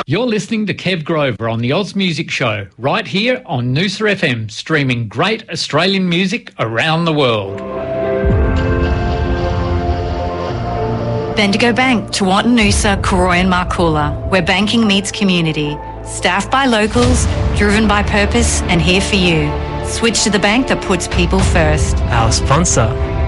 You're listening to Kev Grover on the Oz Music Show, right here on Noosa FM, streaming great Australian music around the world. Bendigo Bank, Tewantin Noosa, Koroy and Markoola, where banking meets community. Staffed by locals, driven by purpose, and here for you. Switch to the bank that puts people first. Our sponsor.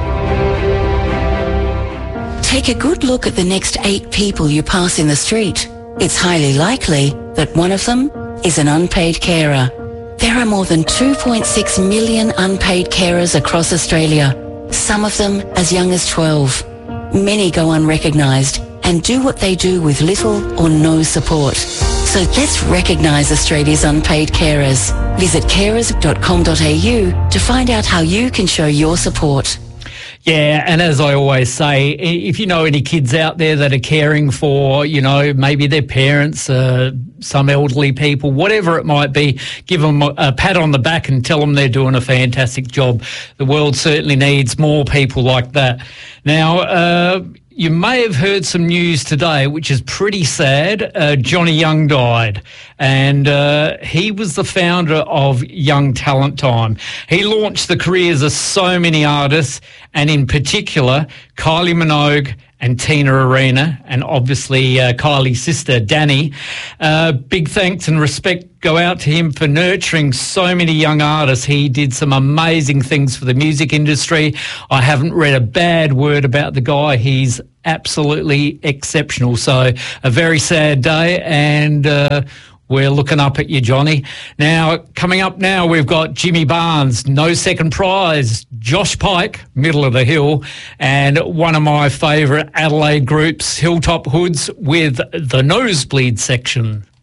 Take a good look at the next 8 people you pass in the street. It's highly likely that one of them is an unpaid carer. There are more than 2.6 million unpaid carers across Australia, some of them as young as 12. Many go unrecognised and do what they do with little or no support. So let's recognise Australia's unpaid carers. Visit carers.com.au to find out how you can show your support. Yeah, and as I always say, if you know any kids out there that are caring for, maybe their parents, some elderly people, whatever it might be, give them a pat on the back and tell them they're doing a fantastic job. The world certainly needs more people like that. Now, you may have heard some news today, which is pretty sad. Johnny Young died, and he was the founder of Young Talent Time. He launched the careers of so many artists, and in particular, Kylie Minogue and Tina Arena, and obviously Kylie's sister, Danny. Big thanks and respect go out to him for nurturing so many young artists. He did some amazing things for the music industry. I haven't read a bad word about the guy. He's absolutely exceptional. So a very sad day, and we're looking up at you, Johnny. Now, coming up now, we've got Jimmy Barnes, No Second Prize, Josh Pike, Middle of the Hill, and one of my favourite Adelaide groups, Hilltop Hoods, with the Nosebleed Section.